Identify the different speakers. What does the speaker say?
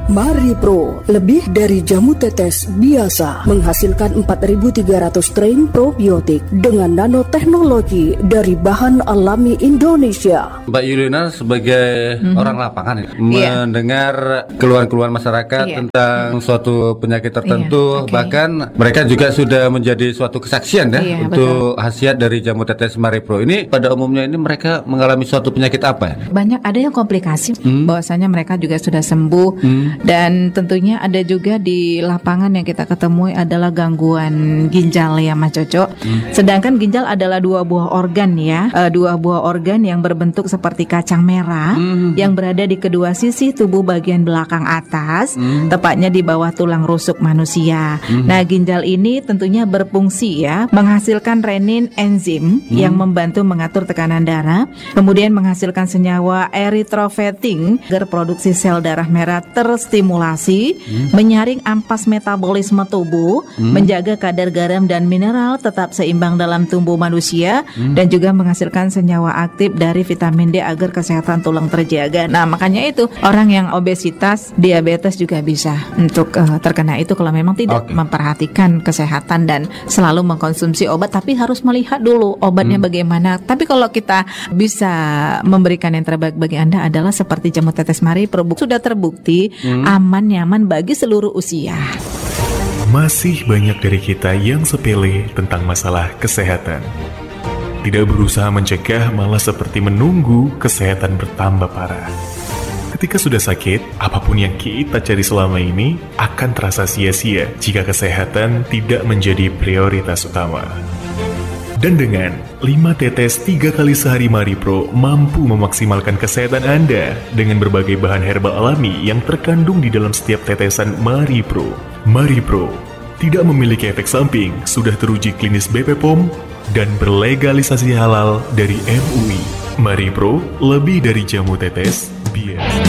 Speaker 1: MariPro, lebih dari jamu tetes biasa, menghasilkan 4.300 strain probiotik dengan nanoteknologi dari bahan alami Indonesia.
Speaker 2: Mbak Yulina sebagai orang lapangan mendengar keluhan-keluhan masyarakat tentang suatu penyakit tertentu, bahkan mereka juga sudah menjadi suatu kesaksian untuk khasiat dari jamu tetes MariPro. Ini pada umumnya ini mereka mengalami suatu penyakit apa?
Speaker 3: Banyak ada yang komplikasi, bahwasanya mereka juga sudah sembuh. Dan tentunya ada juga di lapangan yang kita ketemui adalah gangguan ginjal ya Mas Coco. Sedangkan ginjal adalah dua buah organ dua buah organ yang berbentuk seperti kacang merah yang berada di kedua sisi tubuh bagian belakang atas, tepatnya di bawah tulang rusuk manusia. Nah, ginjal ini tentunya berfungsi menghasilkan renin enzim yang membantu mengatur tekanan darah, kemudian menghasilkan senyawa erythropoietin agar produksi sel darah merah terstimulasi, menyaring ampas metabolisme tubuh, menjaga kadar garam dan mineral tetap seimbang dalam tubuh manusia, dan juga menghasilkan senyawa aktif dari vitamin D agar kesehatan tulang terjaga. Nah, makanya itu orang yang obesitas, diabetes juga bisa untuk terkena itu kalau memang tidak memperhatikan kesehatan dan selalu mengkonsumsi obat, tapi harus melihat dulu obatnya bagaimana. Tapi kalau kita bisa memberikan yang terbaik bagi Anda adalah seperti jamu tetes MariPro, sudah terbukti aman, nyaman bagi seluruh usia.
Speaker 4: Masih banyak dari kita yang sepele tentang masalah kesehatan. Tidak berusaha mencegah, malah seperti menunggu kesehatan bertambah parah. Ketika sudah sakit, apapun yang kita cari selama ini akan terasa sia-sia jika kesehatan tidak menjadi prioritas utama. Dan dengan 5 tetes 3 kali sehari MariPro mampu memaksimalkan kesehatan Anda dengan berbagai bahan herbal alami yang terkandung di dalam setiap tetesan MariPro. MariPro tidak memiliki efek samping, sudah teruji klinis BPOM dan berlegalisasi halal dari MUI. MariPro lebih dari jamu tetes biasa.